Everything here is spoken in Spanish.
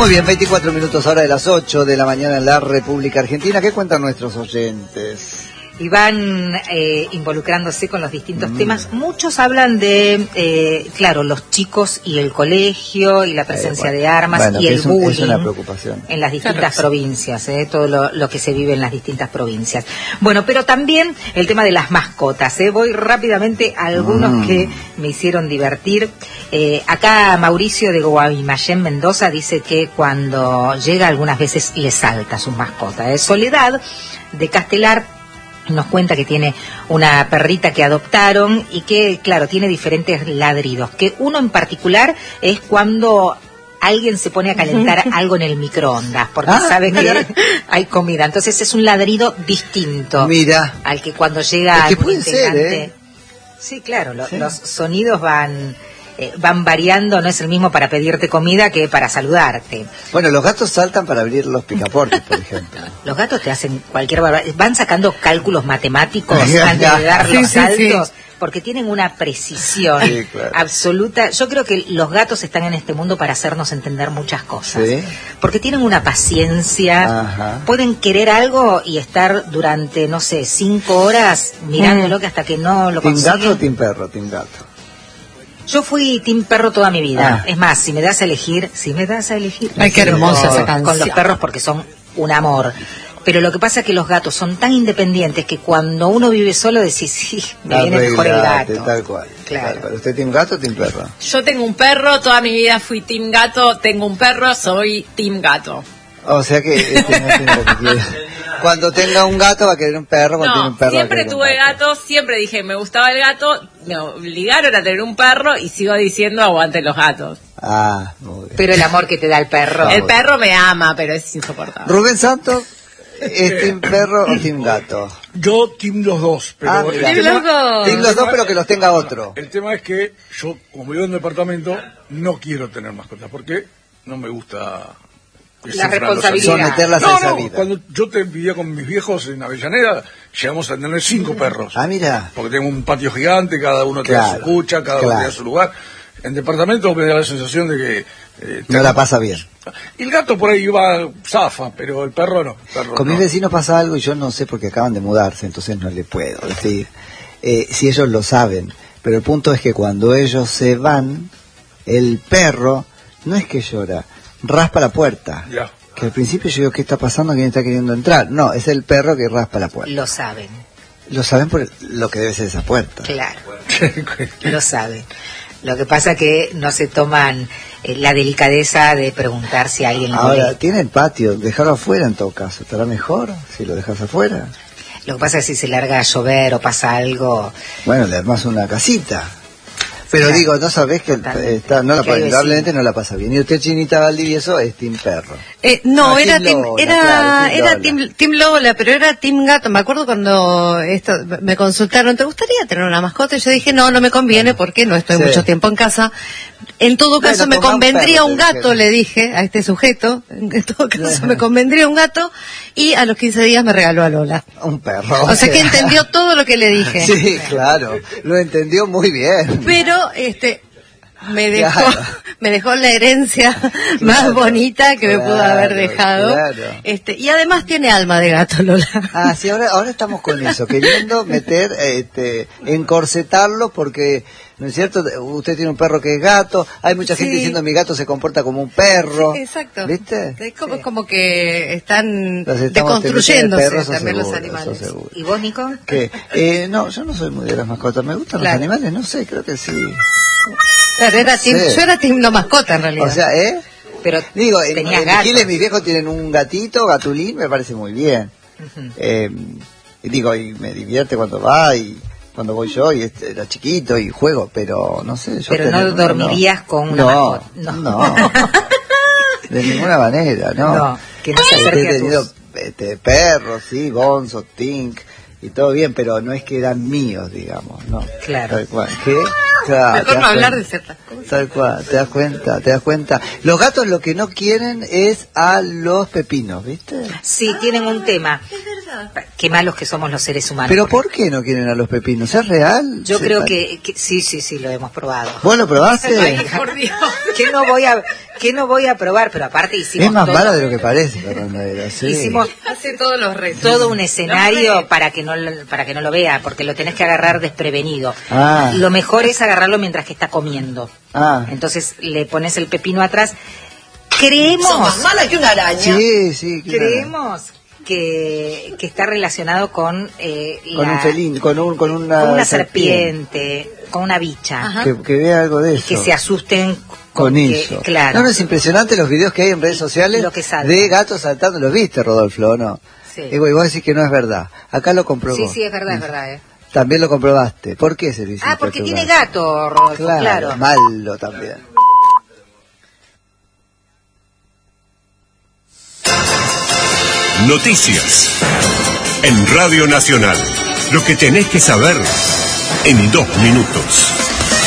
Muy bien, 24 minutos ahora de las 8 de la mañana en la República Argentina. ¿Qué cuentan nuestros oyentes? Y van involucrándose con los distintos temas. Muchos hablan de, claro, los chicos y el colegio y la presencia de armas y el bullying es una preocupación en las distintas provincias, todo lo que se vive en las distintas provincias. Bueno, pero también el tema de las mascotas. Voy rápidamente a algunos que me hicieron divertir. Acá Mauricio de Guaymallén, Mendoza, dice que cuando llega algunas veces le salta a sus mascotas. Soledad de Castelar nos cuenta que tiene una perrita que adoptaron y que, claro, tiene diferentes ladridos. Que uno en particular es cuando alguien se pone a calentar algo en el microondas, porque sabe que hay comida. Entonces es un ladrido distinto al que cuando llega algún integrante. Sí, claro, los sonidos van variando, no es el mismo para pedirte comida que para saludarte. Bueno, los gatos saltan para abrir los picaportes, por ejemplo. Los gatos te hacen cualquier barbaridad, van sacando cálculos matemáticos antes de dar los saltos, porque tienen una precisión absoluta. Yo creo que los gatos están en este mundo para hacernos entender muchas cosas, porque tienen una paciencia, pueden querer algo y estar durante, no sé, 5 horas mirándolo que hasta que no lo consiguen. ¿Team gato o team perro? Team gato. Yo fui team perro toda mi vida. Es más, si me das a elegir... Ay, qué hermosa esa canción. Con los perros porque son un amor. Pero lo que pasa es que los gatos son tan independientes que cuando uno vive solo decís, sí, me viene mejor el gato. Tal cual. Claro. ¿Usted team gato o team perro? Yo tengo un perro, toda mi vida fui team gato, tengo un perro, soy team gato. O sea que no tiene lo que quiere. Cuando tenga un gato va a querer un perro, cuando tiene un perro siempre tuve gato, siempre dije me gustaba el gato, me obligaron a tener un perro y sigo diciendo aguante los gatos. Muy bien. Pero el amor que te da el perro. El perro me ama, pero es insoportable. Rubén Santos, ¿es team perro o team gato? Yo team los dos, pero team los dos, pero que los tenga otro. El tema es que yo, como vivo en un departamento, no quiero tener mascotas, porque no me gusta la responsabilidad. Someterlas a esa vida. Cuando yo vivía con mis viejos en Avellaneda, llegamos a tener 5 perros. Mira. Porque tengo un patio gigante, cada uno tiene su cucha, cada uno tiene su lugar. En departamento me da la sensación de que... no la pasa bien. Y el gato por ahí iba zafa, pero el perro no. Con mis vecinos pasa algo y yo no sé porque acaban de mudarse, entonces no le puedo decir. Si ellos lo saben. Pero el punto es que cuando ellos se van, el perro no es que llora, raspa la puerta. Que al principio yo digo, ¿qué está pasando? ¿Quién está queriendo entrar? No, es el perro que raspa la puerta. Lo saben. Lo saben por lo que debe ser esa puerta. Claro, lo saben. Lo que pasa que no se toman la delicadeza de preguntar si alguien... Ahora, tiene el patio, dejarlo afuera en todo caso. ¿Estará mejor si lo dejas afuera? Lo que pasa es que si se larga a llover o pasa algo... Bueno, le armas una casita. Pero digo, no sabés que lamentablemente no la pasa bien. Y usted, Chinita Valdivieso, es team perro. No, era team Lola, pero era team gato. Me acuerdo cuando me consultaron, ¿te gustaría tener una mascota? Y yo dije, no me conviene porque no estoy mucho tiempo en casa. En todo caso me convendría un gato, le dije a este sujeto. En todo caso me convendría un gato. Y a los 15 días me regaló a Lola. Un perro. O sea que entendió todo lo que le dije. Sí, claro. Lo entendió muy bien. Pero me dejó la herencia más bonita que me pudo haber dejado. Y además tiene alma de gato, Lola. Sí, ahora estamos con eso, queriendo meter, encorsetarlo porque, ¿no es cierto? Usted tiene un perro que es gato, hay mucha gente diciendo mi gato se comporta como un perro. Exacto. ¿Viste? Es como que están deconstruyéndose también los animales. ¿Y vos, Nico? ¿Qué? No, yo no soy muy de las mascotas, me gustan los animales, no sé, creo que sí. Claro, yo era team no mascota en realidad. O sea, pero digo, en Giles mis viejos tienen un gatito, Gatulín, me parece muy bien. Y me divierte cuando va y cuando voy yo y era chiquito y juego, pero no sé. Pero no dormirías con una mascota. No. De ninguna manera, no. No, que no se acerque he tenido perros, sí, Gonzo, Tink y todo bien, pero no es que eran míos, digamos, ¿no? Claro. ¿Qué? Claro, mejor no hablar de ciertas cosas. Tal cual, te das cuenta. Los gatos lo que no quieren es a los pepinos, ¿viste? Sí, tienen un tema. Qué malos que somos los seres humanos. ¿Pero por qué no quieren a los pepinos? ¿Es real? Yo creo que sí, lo hemos probado. ¿Vos lo probaste? Ay, por Dios. ¿Qué no voy a probar? Pero aparte hicimos... Es más mala de lo que parece, Fernanda. Sí. Hicimos Hace todos los retos. todo un escenario para que no lo vea, porque lo tenés que agarrar desprevenido. Ah. Lo mejor es agarrarlo mientras que está comiendo. Ah. Entonces le pones el pepino atrás. Creemos... Son más malas que una araña. Sí, claro. Creemos que está relacionado con con un felín, con una serpiente, con una bicha. Que vea algo de eso. Y que se asusten con eso. Claro. No, es impresionante los videos que hay en redes sociales de gatos saltando. ¿Los viste, Rodolfo, o no? Sí. Y vos decís que no es verdad. Acá lo comprobó. Sí, es verdad. También lo comprobaste. ¿Por qué se dice? Porque tiene gato, Rodolfo, claro. Malo también. Noticias en Radio Nacional. Lo que tenés que saber en 2 minutos.